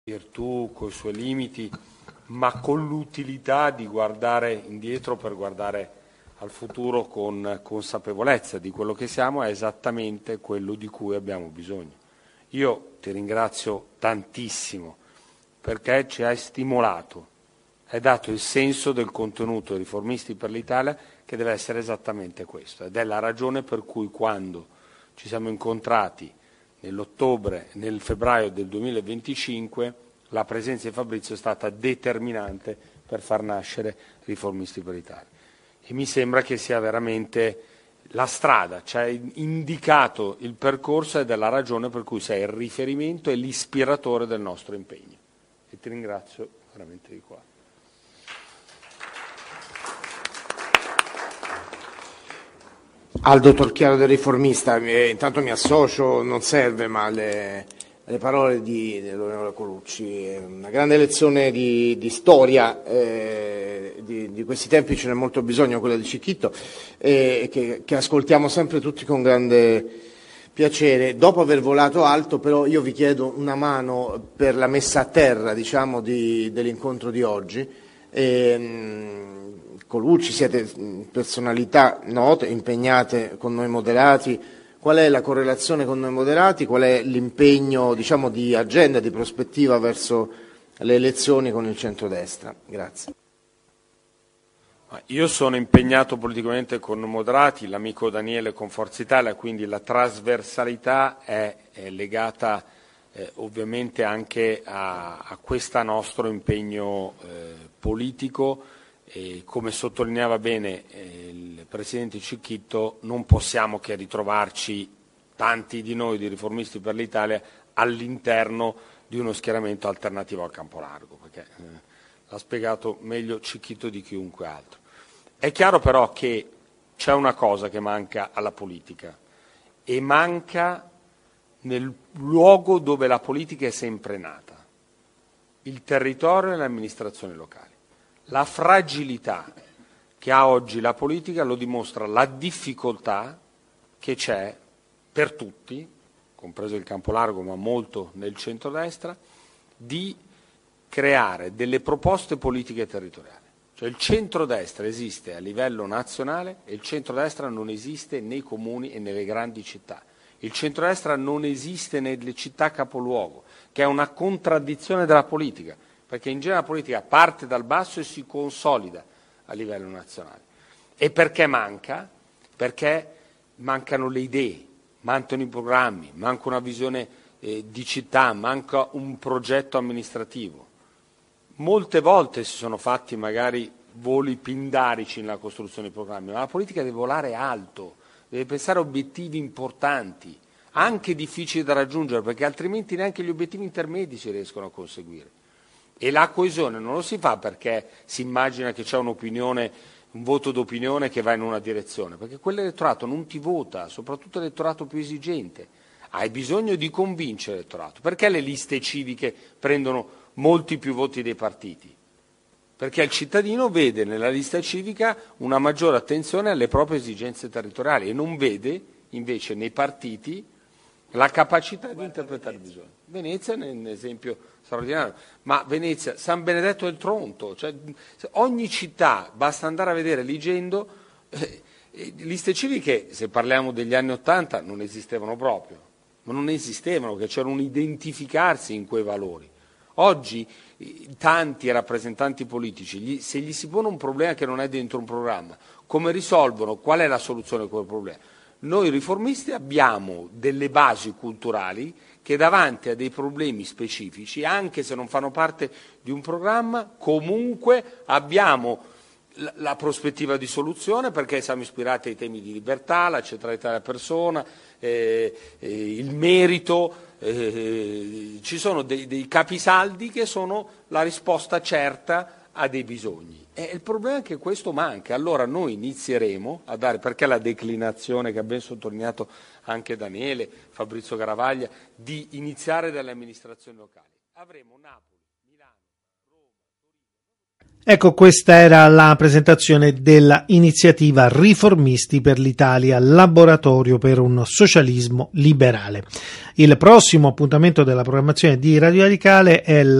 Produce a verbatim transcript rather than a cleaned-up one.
virtù, con i suoi limiti, ma con l'utilità di guardare indietro per guardare al futuro con consapevolezza di quello che siamo, è esattamente quello di cui abbiamo bisogno. Io ti ringrazio tantissimo perché ci hai stimolato, hai dato il senso del contenuto Riformisti per l'Italia, che deve essere esattamente questo, ed è la ragione per cui quando ci siamo incontrati nell'ottobre, nel febbraio del duemilaventicinque, la presenza di Fabrizio è stata determinante per far nascere Riformisti per l'Italia. E mi sembra che sia veramente la strada, ci hai indicato il percorso ed è la ragione per cui sei il riferimento e l'ispiratore del nostro impegno. E ti ringrazio veramente di cuore. Aldo Torchiaro del Riformista, eh, intanto mi associo, non serve, ma le, le parole di, dell'onorevole Colucci, è una grande lezione di, di storia, eh, di, di questi tempi ce n'è molto bisogno, quella di Cicchitto, eh, che, che ascoltiamo sempre tutti con grande piacere. Dopo aver volato alto, però, io vi chiedo una mano per la messa a terra, diciamo, di, dell'incontro di oggi. Eh, Colucci, siete personalità note, impegnate con noi moderati. Qual è la correlazione con noi moderati? Qual è l'impegno, diciamo, di agenda, di prospettiva verso le elezioni con il centrodestra? Grazie. Io sono impegnato politicamente con noi moderati, l'amico Daniele con Forza Italia, quindi la trasversalità è, è legata eh, ovviamente anche a, a questo nostro impegno eh, politico. E come sottolineava bene eh, il Presidente Cicchitto, non possiamo che ritrovarci tanti di noi di Riformisti per l'Italia all'interno di uno schieramento alternativo al campo largo, perché eh, l'ha spiegato meglio Cicchitto di chiunque altro. È chiaro però che c'è una cosa che manca alla politica e manca nel luogo dove la politica è sempre nata, il territorio e le amministrazioni locali. La fragilità che ha oggi la politica lo dimostra la difficoltà che c'è per tutti, compreso il campo largo ma molto nel centrodestra, di creare delle proposte politiche territoriali. Cioè il centrodestra esiste a livello nazionale e il centrodestra non esiste nei comuni e nelle grandi città. Il centrodestra non esiste nelle città capoluogo, che è una contraddizione della politica, perché in genere la politica parte dal basso e si consolida a livello nazionale. E perché manca? Perché mancano le idee, mancano i programmi, manca una visione eh, di città, manca un progetto amministrativo. Molte volte si sono fatti magari voli pindarici nella costruzione dei programmi, ma la politica deve volare alto, deve pensare a obiettivi importanti, anche difficili da raggiungere, perché altrimenti neanche gli obiettivi intermedi si riescono a conseguire. E la coesione non lo si fa perché si immagina che c'è un'opinione, un voto d'opinione che va in una direzione, perché quell'elettorato non ti vota, soprattutto l'elettorato più esigente. Hai bisogno di convincere l'elettorato. Perché le liste civiche prendono molti più voti dei partiti? Perché il cittadino vede nella lista civica una maggiore attenzione alle proprie esigenze territoriali e non vede invece nei partiti la capacità di interpretare il bisogno. Venezia è un esempio straordinario, ma Venezia, San Benedetto del Tronto, cioè ogni città, basta andare a vedere leggendo, eh, liste civiche, se parliamo degli anni Ottanta, non esistevano proprio, ma non esistevano, che c'era un identificarsi in quei valori. Oggi tanti rappresentanti politici, gli, se gli si pone un problema che non è dentro un programma, come risolvono, qual è la soluzione a quel problema? Noi riformisti abbiamo delle basi culturali che davanti a dei problemi specifici, anche se non fanno parte di un programma, comunque abbiamo la, la prospettiva di soluzione perché siamo ispirati ai temi di libertà, la centralità della persona, eh, eh, il merito, eh, ci sono dei, dei capisaldi che sono la risposta certa a dei bisogni. E il problema è che questo manca, allora noi inizieremo a dare, perché la declinazione che ha ben sottolineato anche Daniele, Fabrizio Garavaglia, di iniziare dalle amministrazioni locali. Avremo Napoli, Milano, Roma, Torino. Ecco, questa era la presentazione della iniziativa Riformisti per l'Italia, laboratorio per un socialismo liberale. Il prossimo appuntamento della programmazione di Radio Radicale è